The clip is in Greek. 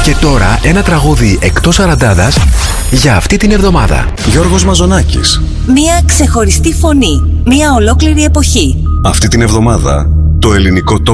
Και τώρα ένα τραγούδι εκτός αραντάδας για αυτή την εβδομάδα. Γιώργος Μαζονάκης. Μια ξεχωριστή φωνή, μια ολόκληρη εποχή. Αυτή την εβδομάδα το ελληνικό